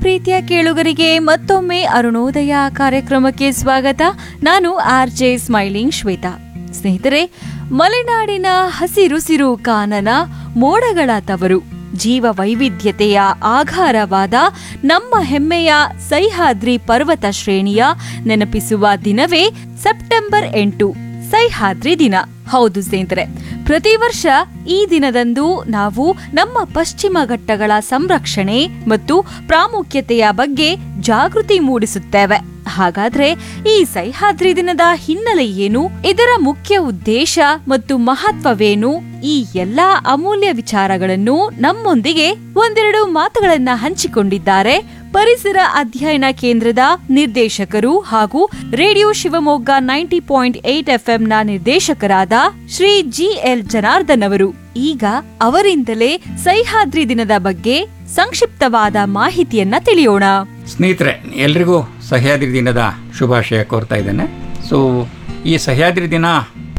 ಪ್ರೀತಿಯ ಕೇಳುಗರಿಗೆ ಮತ್ತೊಮ್ಮೆ ಅರುಣೋದಯ ಕಾರ್ಯಕ್ರಮಕ್ಕೆ ಸ್ವಾಗತ. ನಾನು ಆರ್ಜೆ ಸ್ಮೈಲಿಂಗ್ ಶ್ವೇತಾ. ಸ್ನೇಹಿತರೆ, ಮಲೆನಾಡಿನ ಹಸಿರುಸಿರು ಕಾನನ, ಮೋಡಗಳ ತವರು, ಜೀವ ವೈವಿಧ್ಯತೆಯ ಆಧಾರವಾದ ನಮ್ಮ ಹೆಮ್ಮೆಯ ಸಹ್ಯಾದ್ರಿ ಪರ್ವತ ಶ್ರೇಣಿಯ ನೆನಪಿಸುವ ದಿನವೇ ಸೆಪ್ಟೆಂಬರ್ 8 ಸಹ್ಯಾದ್ರಿ ದಿನ. ಹೌದು ಸ್ನೇಹಿತರೆ, ಪ್ರತಿ ವರ್ಷ ಈ ದಿನದಂದು ನಾವು ನಮ್ಮ ಪಶ್ಚಿಮ ಘಟ್ಟಗಳ ಸಂರಕ್ಷಣೆ ಮತ್ತು ಪ್ರಾಮುಖ್ಯತೆಯ ಬಗ್ಗೆ ಜಾಗೃತಿ ಮೂಡಿಸುತ್ತೇವೆ. ಹಾಗಾದ್ರೆ ಈ ಸಹ್ಯಾದ್ರಿ ದಿನದ ಹಿನ್ನೆಲೆ ಏನು, ಇದರ ಮುಖ್ಯ ಉದ್ದೇಶ ಮತ್ತು ಮಹತ್ವವೇನು? ಈ ಎಲ್ಲಾ ಅಮೂಲ್ಯ ವಿಚಾರಗಳನ್ನು ನಮ್ಮೊಂದಿಗೆ ಒಂದೆರಡು ಮಾತುಗಳನ್ನ ಹಂಚಿಕೊಂಡಿದ್ದಾರೆ ಪರಿಸರ ಅಧ್ಯಯನ ಕೇಂದ್ರದ ನಿರ್ದೇಶಕರು ಹಾಗೂ ರೇಡಿಯೋ ಶಿವಮೊಗ್ಗ 90.8 FM ನ ನಿರ್ದೇಶಕರಾದ ಶ್ರೀ GL ಜನಾರ್ದನ್ ಅವರು. ಈಗ ಅವರಿಂದಲೇ ಸಹ್ಯಾದ್ರಿ ದಿನದ ಬಗ್ಗೆ ಸಂಕ್ಷಿಪ್ತವಾದ ಮಾಹಿತಿಯನ್ನ ತಿಳಿಯೋಣ. ಸ್ನೇಹಿತರೆ, ಎಲ್ರಿಗೂ ಸಹ್ಯಾದ್ರಿ ದಿನದ ಶುಭಾಶಯ ಕೋರ್ತಾ ಇದ್ದೇನೆ. ಸೊ ಈ ಸಹ್ಯಾದ್ರಿ ದಿನ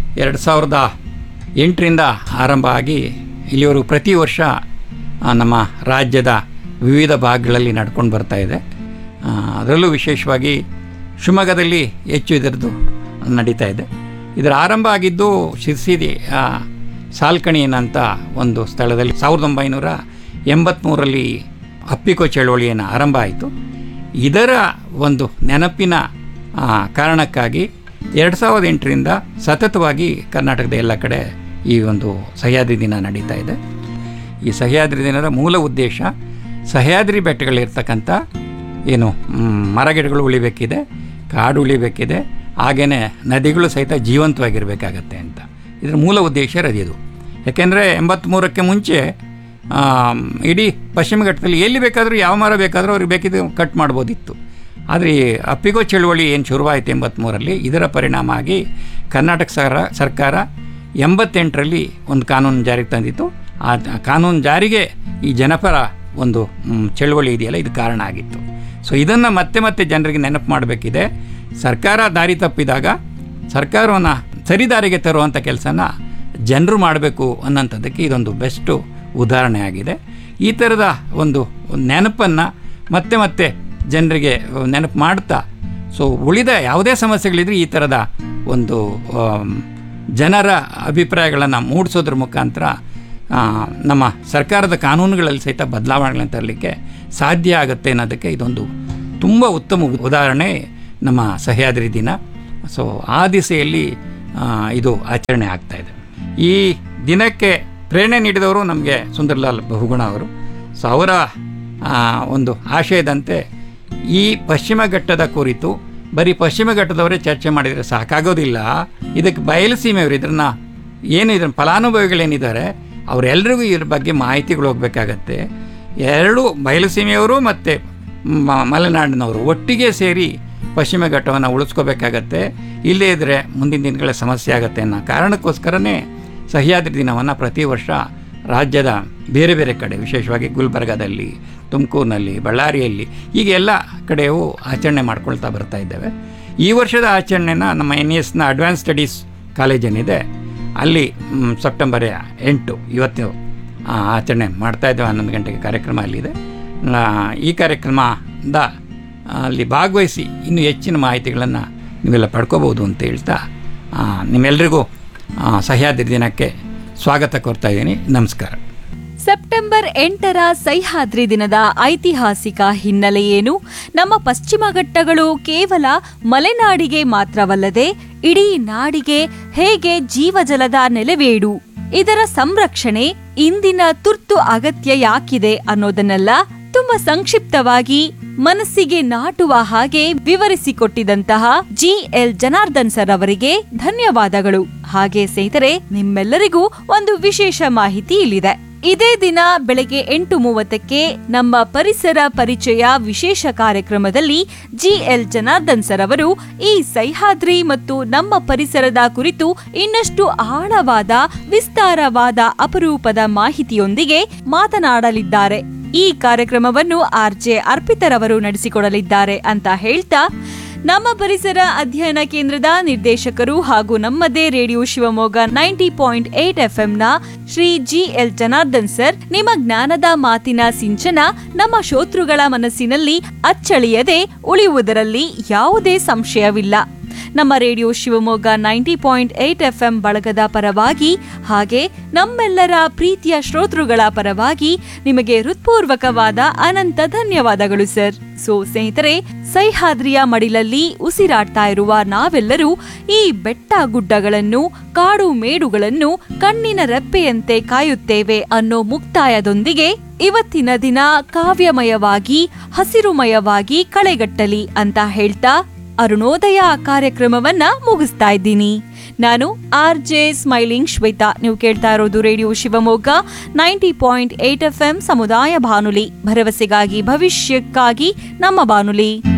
2008ರಿಂದ ಆರಂಭ ಆಗಿ ಇಲ್ಲಿವರು ಪ್ರತಿ ವರ್ಷ ನಮ್ಮ ರಾಜ್ಯದ ವಿವಿಧ ಭಾಗಗಳಲ್ಲಿ ನಡ್ಕೊಂಡು ಬರ್ತಾ ಇದೆ. ಅದರಲ್ಲೂ ವಿಶೇಷವಾಗಿ ಶಿವಮೊಗ್ಗದಲ್ಲಿ ಹೆಚ್ಚು ಇದರದ್ದು ನಡೀತಾ ಇದೆ. ಇದರ ಆರಂಭ ಆಗಿದ್ದು ಶಿರ್ಸಿ ಸಾಲ್ಕಣಿ ಅನ್ನಂಥ ಒಂದು ಸ್ಥಳದಲ್ಲಿ 1983ರಲ್ಲಿ ಅಪ್ಪಿಕೋ ಚಳವಳಿಯನ್ನು ಆರಂಭ ಆಯಿತು. ಇದರ ಒಂದು ನೆನಪಿನ ಕಾರಣಕ್ಕಾಗಿ 2008ರಿಂದ ಸತತವಾಗಿ ಕರ್ನಾಟಕದ ಎಲ್ಲ ಕಡೆ ಈ ಒಂದು ಸಹ್ಯಾದ್ರಿ ದಿನ ನಡೀತಾ ಇದೆ. ಈ ಸಹ್ಯಾದ್ರಿ ದಿನದ ಮೂಲ ಉದ್ದೇಶ ಸಹ್ಯಾದ್ರಿ ಬೆಟ್ಟಗಳಿರ್ತಕ್ಕಂಥ ಏನು ಮರಗಿಡಗಳು ಉಳಿಬೇಕಿದೆ, ಕಾಡು ಉಳಿಬೇಕಿದೆ, ಹಾಗೆಯೇ ನದಿಗಳು ಸಹಿತ ಜೀವಂತವಾಗಿರಬೇಕಾಗತ್ತೆ ಅಂತ. ಇದರ ಮೂಲ ಉದ್ದೇಶ ಇರೋದು. ಯಾಕೆಂದರೆ 83ಕ್ಕೆ ಮುಂಚೆ ಇಡೀ ಪಶ್ಚಿಮ ಘಟ್ಟದಲ್ಲಿ ಎಲ್ಲಿ ಬೇಕಾದರೂ ಯಾವ ಮರ ಬೇಕಾದರೂ ಅವ್ರಿಗೆ ಬೇಕಿದ್ದು ಕಟ್ ಮಾಡ್ಬೋದಿತ್ತು. ಆದರೆ ಈ ಅಪ್ಪಿಗೋ ಚಳುವಳಿ ಏನು ಶುರುವಾಯಿತು 83ರಲ್ಲಿ, ಇದರ ಪರಿಣಾಮ ಆಗಿ ಕರ್ನಾಟಕ ಸರ್ಕಾರ 88ರಲ್ಲಿ ಒಂದು ಕಾನೂನು ಜಾರಿಗೆ ತಂದಿತ್ತು. ಆ ಕಾನೂನು ಜಾರಿಗೆ ಈ ಜನಪರ ಒಂದು ಚಳುವಳಿ ಇದೆಯಲ್ಲ, ಇದು ಕಾರಣ ಆಗಿತ್ತು. ಸೊ ಇದನ್ನು ಮತ್ತೆ ಮತ್ತೆ ಜನರಿಗೆ ನೆನಪು ಮಾಡಬೇಕಿದೆ. ಸರ್ಕಾರ ದಾರಿ ತಪ್ಪಿದಾಗ ಸರ್ಕಾರವನ್ನು ಸರಿದಾರಿಗೆ ತರುವಂಥ ಕೆಲಸನ ಜನರು ಮಾಡಬೇಕು ಅನ್ನೋಂಥದ್ದಕ್ಕೆ ಇದೊಂದು ಬೆಸ್ಟು ಉದಾಹರಣೆ ಆಗಿದೆ. ಈ ಥರದ ಒಂದು ನೆನಪನ್ನು ಮತ್ತೆ ಮತ್ತೆ ಜನರಿಗೆ ನೆನಪು ಮಾಡ್ತಾ, ಸೊ ಉಳಿದ ಯಾವುದೇ ಸಮಸ್ಯೆಗಳಿದ್ರೆ ಈ ಥರದ ಒಂದು ಜನರ ಅಭಿಪ್ರಾಯಗಳನ್ನು ಮೂಡಿಸೋದ್ರ ಮುಖಾಂತರ ನಮ್ಮ ಸರ್ಕಾರದ ಕಾನೂನುಗಳಲ್ಲಿ ಸಹಿತ ಬದಲಾವಣೆಗಳನ್ನು ತರಲಿಕ್ಕೆ ಸಾಧ್ಯ ಆಗುತ್ತೆ ಅನ್ನೋದಕ್ಕೆ ಇದೊಂದು ತುಂಬ ಉತ್ತಮ ಉದಾಹರಣೆ ನಮ್ಮ ಸಹ್ಯಾದ್ರಿ ದಿನ. ಸೊ ಆ ದಿಸೆಯಲ್ಲಿ ಇದು ಆಚರಣೆ ಆಗ್ತಾಯಿದೆ. ಈ ದಿನಕ್ಕೆ ಪ್ರೇರಣೆ ನೀಡಿದವರು ನಮಗೆ ಸುಂದರ್ಲಾಲ್ ಬಹುಗುಣ ಅವರು. ಸೊ ಅವರ ಒಂದು ಆಶಯದಂತೆ ಈ ಪಶ್ಚಿಮ ಘಟ್ಟದ ಕುರಿತು ಬರೀ ಪಶ್ಚಿಮ ಘಟ್ಟದವರೇ ಚರ್ಚೆ ಮಾಡಿದರೆ ಸಾಕಾಗೋದಿಲ್ಲ. ಇದಕ್ಕೆ ಬಯಲುಸೀಮೆಯವರು ಇದರ ಫಲಾನುಭವಿಗಳೇನಿದ್ದಾರೆ ಅವರೆಲ್ಲರಿಗೂ ಇದ್ರ ಬಗ್ಗೆ ಮಾಹಿತಿಗಳು ಹೋಗಬೇಕಾಗತ್ತೆ. ಎರಡು ಬಯಲುಸೀಮೆಯವರು ಮತ್ತು ಮಲೆನಾಡಿನವರು ಒಟ್ಟಿಗೆ ಸೇರಿ ಪಶ್ಚಿಮ ಘಟ್ಟವನ್ನು ಉಳಿಸ್ಕೋಬೇಕಾಗತ್ತೆ. ಇಲ್ಲದೇ ಇದ್ದರೆ ಮುಂದಿನ ದಿನಗಳ ಸಮಸ್ಯೆ ಆಗುತ್ತೆ ಅನ್ನೋ ಕಾರಣಕ್ಕೋಸ್ಕರನೇ ಸಹ್ಯಾದ್ರಿ ದಿನವನ್ನು ಪ್ರತಿ ವರ್ಷ ರಾಜ್ಯದ ಬೇರೆ ಬೇರೆ ಕಡೆ, ವಿಶೇಷವಾಗಿ ಗುಲ್ಬರ್ಗಾದಲ್ಲಿ, ತುಮಕೂರಿನಲ್ಲಿ, ಬಳ್ಳಾರಿಯಲ್ಲಿ, ಹೀಗೆ ಎಲ್ಲ ಕಡೆಯೂ ಆಚರಣೆ ಮಾಡ್ಕೊಳ್ತಾ ಬರ್ತಾ ಇದ್ದೇವೆ. ಈ ವರ್ಷದ ಆಚರಣೆನ ನಮ್ಮ NESನ ಅಡ್ವಾನ್ಸ್ ಸ್ಟಡೀಸ್ ಕಾಲೇಜ್ ಏನಿದೆ ಅಲ್ಲಿ ಸೆಪ್ಟೆಂಬರ್ 8 ಇವತ್ತು ಆಚರಣೆ ಮಾಡ್ತಾಯಿದ್ದೇವೆ. 11 ಗಂಟೆಗೆ ಕಾರ್ಯಕ್ರಮ ಅಲ್ಲಿದೆ. ಈ ಕಾರ್ಯಕ್ರಮದ ಅಲ್ಲಿ ಭಾಗವಹಿಸಿ ಇನ್ನೂ ಹೆಚ್ಚಿನ ಮಾಹಿತಿಗಳನ್ನು ನೀವೆಲ್ಲ ಪಡ್ಕೋಬೋದು ಅಂತ ಹೇಳ್ತಾ ನಿಮ್ಮೆಲ್ಲರಿಗೂ ಸಹ್ಯಾದ್ರಿ ದಿನಕ್ಕೆ ಸ್ವಾಗತ ಕೋರ್ತಾ ಇದ್ದೀನಿ. ನಮಸ್ಕಾರ. ಸೆಪ್ಟೆಂಬರ್ 8ರ ಸಹ್ಯಾದ್ರಿ ದಿನದ ಐತಿಹಾಸಿಕ ಹಿನ್ನೆಲೆ ಏನು? ನಮ್ಮ ಪಶ್ಚಿಮ ಘಟ್ಟಗಳು ಕೇವಲ ಮಲೆನಾಡಿಗೆ ಮಾತ್ರವಲ್ಲದೆ ಇಡೀ ನಾಡಿಗೆ ಹೇಗೆ ಜೀವಜಲದ ನೆಲೆವೀಡು, ಇದರ ಸಂರಕ್ಷಣೆ ಇಂದಿನ ತುರ್ತು ಅಗತ್ಯ ಯಾಕಿದೆ ಅನ್ನೋದನ್ನೆಲ್ಲ ತುಂಬಾ ಸಂಕ್ಷಿಪ್ತವಾಗಿ ಮನಸ್ಸಿಗೆ ನಾಟುವ ಹಾಗೆ ವಿವರಿಸಿಕೊಟ್ಟಿದಂತಹ GL ಜನಾರ್ದನ್ ಸರ್ ಅವರಿಗೆ ಧನ್ಯವಾದಗಳು. ಹಾಗೆ ಸ್ನೇಹಿತರೆ, ನಿಮ್ಮೆಲ್ಲರಿಗೂ ಒಂದು ವಿಶೇಷ ಮಾಹಿತಿ ಇಲ್ಲಿದೆ. ಇದೇ ದಿನ ಬೆಳಗ್ಗೆ 8:30ಕ್ಕೆ ನಮ್ಮ ಪರಿಸರ ಪರಿಚಯ ವಿಶೇಷ ಕಾರ್ಯಕ್ರಮದಲ್ಲಿ GL ಜನಾರ್ದನ್ ಸರ್ ಅವರು ಈ ಸಹ್ಯಾದ್ರಿ ಮತ್ತು ನಮ್ಮ ಪರಿಸರದ ಕುರಿತು ಇನ್ನಷ್ಟು ಆಳವಾದ, ವಿಸ್ತಾರವಾದ, ಅಪರೂಪದ ಮಾಹಿತಿಯೊಂದಿಗೆ ಮಾತನಾಡಲಿದ್ದಾರೆ. ಈ ಕಾರ್ಯಕ್ರಮವನ್ನು RJ ಅರ್ಪಿತರವರು ನಡೆಸಿಕೊಡಲಿದ್ದಾರೆ ಅಂತ ಹೇಳ್ತಾ ನಮ್ಮ ಪರಿಸರ ಅಧ್ಯಯನ ಕೇಂದ್ರದ ನಿರ್ದೇಶಕರು ಹಾಗೂ ನಮ್ಮದೇ radio Shivamogga 90.8 FMನ Shri GL Janardhan sir ನಿಮ್ಮ ಜ್ಞಾನದ ಮಾತಿನ ಸಿಂಚನ ನಮ್ಮ ಶ್ರೋತೃಗಳ ಮನಸ್ಸಿನಲ್ಲಿ ಅಚ್ಚಳಿಯದೆ ಉಳಿಯುವುದರಲ್ಲಿ ಯಾವುದೇ ಸಂಶಯವಿಲ್ಲ. ನಮ್ಮ ರೇಡಿಯೋ ಶಿವಮೊಗ್ಗ 90.8 FM ಬಳಗದ ಪರವಾಗಿ ಹಾಗೆ ನಮ್ಮೆಲ್ಲರ ಪ್ರೀತಿಯ ಶ್ರೋತೃಗಳ ಪರವಾಗಿ ನಿಮಗೆ ಹೃತ್ಪೂರ್ವಕವಾದ ಅನಂತ ಧನ್ಯವಾದಗಳು ಸರ್. ಸ್ನೇಹಿತರೆ, ಸಹ್ಯಾದ್ರಿಯ ಮಡಿಲಲ್ಲಿ ಉಸಿರಾಡ್ತಾ ಇರುವ ನಾವೆಲ್ಲರೂ ಈ ಬೆಟ್ಟ ಗುಡ್ಡಗಳನ್ನು, ಕಾಡು ಮೇಡುಗಳನ್ನು ಕಣ್ಣಿನ ರೆಪ್ಪೆಯಂತೆ ಕಾಯುತ್ತೇವೆ ಅನ್ನೋ ಮುಕ್ತಾಯದೊಂದಿಗೆ ಇವತ್ತಿನ ದಿನ ಕಾವ್ಯಮಯವಾಗಿ, ಹಸಿರುಮಯವಾಗಿ ಕಳೆಗಟ್ಟಲಿ ಅಂತ ಹೇಳ್ತಾ ಅರುಣೋದಯ ಕಾರ್ಯಕ್ರಮವನ್ನ ಮುಗಿಸ್ತಾ ಇದ್ದೀನಿ. ನಾನು RJ ಸ್ಮೈಲಿಂಗ್ ಶ್ವೇತಾ. ನೀವು ಕೇಳ್ತಾ ಇರೋದು ರೇಡಿಯೋ ಶಿವಮೊಗ್ಗ 90.8 FM ಸಮುದಾಯ ಬಾನುಲಿ, ಭರವಸೆಗಾಗಿ ಭವಿಷ್ಯಕ್ಕಾಗಿ ನಮ್ಮ ಬಾನುಲಿ.